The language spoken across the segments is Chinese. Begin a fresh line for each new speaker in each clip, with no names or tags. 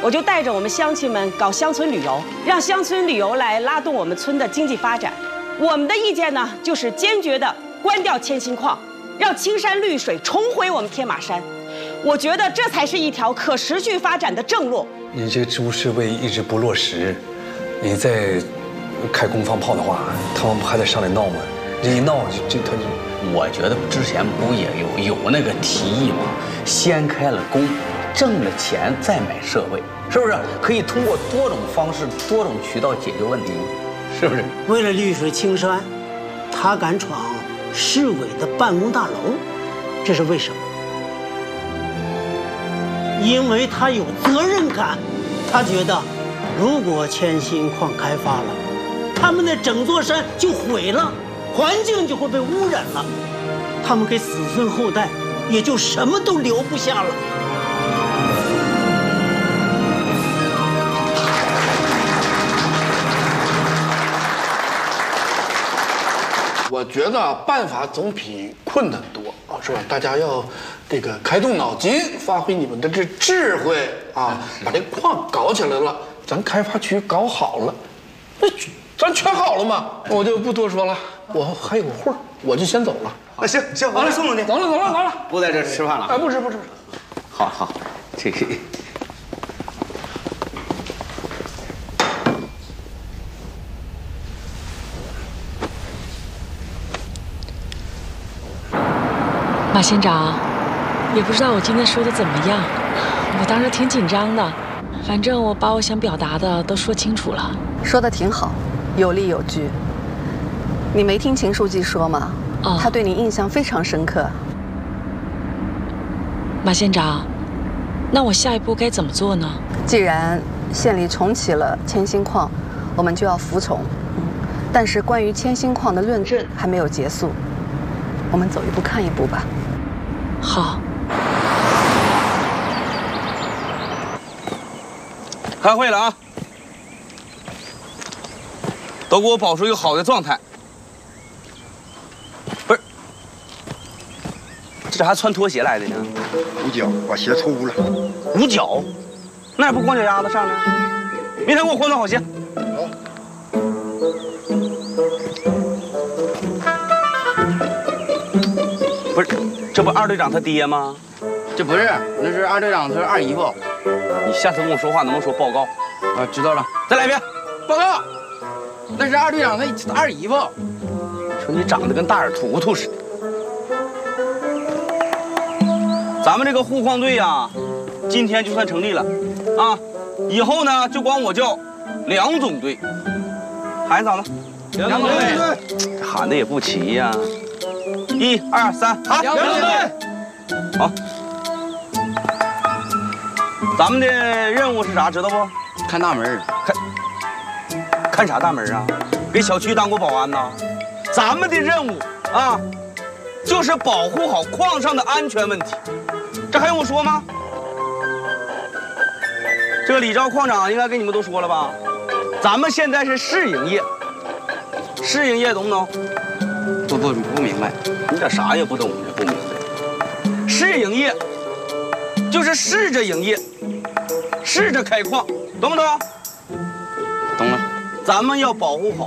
我就带着我们乡亲们搞乡村旅游，让乡村旅游来拉动我们村的经济发展。我们的意见呢，就是坚决的关掉铅锌矿，让青山绿水重回我们天马山。我觉得这才是一条可持续发展的正路。
你这株式位一直不落实，你再开工放炮的话，他们不还得上来闹吗？这一闹他就。
我觉得之前不也有那个提议吗？先开了工，挣了钱再买设备，是不是？可以通过多种方式、多种渠道解决问题，是不是？
为了绿水青山，他敢闯市委的办公大楼，这是为什么？因为他有责任感，他觉得，如果铅锌矿开发了，他们的整座山就毁了。环境就会被污染了，他们给子孙后代也就什么都留不下了。
我觉得办法总比困难多啊，是吧？大家要这个开动脑筋，发挥你们的这智慧啊，把这矿搞起来了，咱开发区搞好了，那咱全好了嘛。我就不多说了。我还有会儿，我就先走了。
那行，我来送送你。
走了。
不在这吃饭了？
哎，不吃。
好，这个。
马县长，也不知道我今天说的怎么样，我当时挺紧张的，反正我把我想表达的都说清楚了。
说的挺好，有理有据。你没听秦书记说吗？他对你印象非常深刻。
马县长，那我下一步该怎么做呢？
既然县里重启了铅锌矿，我们就要服从。但是关于铅锌矿的论证还没有结束，我们走一步看一步吧。
好。
开会了啊！都给我保持一个好的状态。不是，这咋还穿拖鞋来的呢？
捂脚，把鞋抽了。
捂脚？那也不光脚丫子上呢？明天给我换双好鞋。
好。
不是，这不二队长他爹吗？
这不是，那是二队长他二姨夫。
你下次跟我说话能不能说报告？
啊，知道了。
再来一遍，
报告。那是二队长他二姨夫。
说你长得跟大耳图图似的。咱们这个护矿队呀，今天就算成立了，啊，以后呢就管我叫梁总队。喊一嗓子，
梁总队。
这喊的也不齐呀。1、2、3，喊！
梁总队。
好。咱们的任务是啥？知道不？
看大门。
看啥大门啊？给小区当过保安呐？咱们的任务啊，就是保护好矿上的安全问题。这还用我说吗？这个李昭矿长应该跟你们都说了吧？咱们现在是试营业，试营业懂不懂？
不明白。
你咋啥也不懂呢？不明白。试营业就是试着营业，试着开矿，懂不懂？
懂了。
咱们要保护好，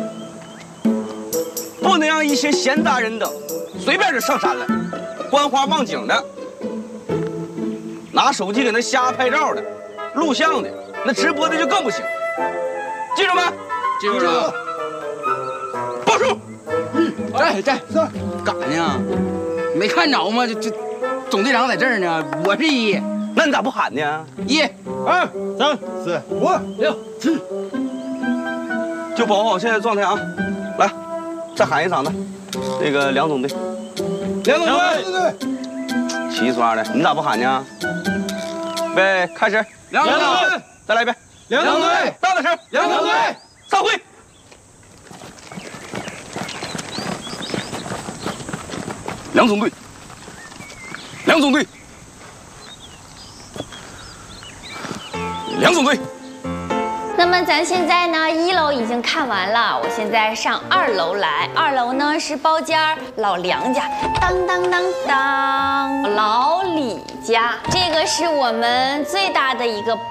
不能让一些闲杂人等随便就上山来，观花望景的，拿手机给那瞎拍照的，录像的，那直播的就更不行。记住没？
记住了。
报数。
在干呢？没看着吗？这总队长在这儿呢。我是1，
那你咋不喊呢
？1、2、3、4、5、6、7。
就保护好现在状态啊！来，再喊一嗓子，那个梁总队，
梁总队，
齐刷的，你咋不喊呢？预备，开始，
梁总队，
再来一遍，
梁总队，
大点声，
梁总队，
散会。梁总队，梁总队，梁总队。
那么咱现在呢，1楼已经看完了，我现在上2楼来。2楼呢是包间老梁家，当当当当，老李家，这个是我们最大的一个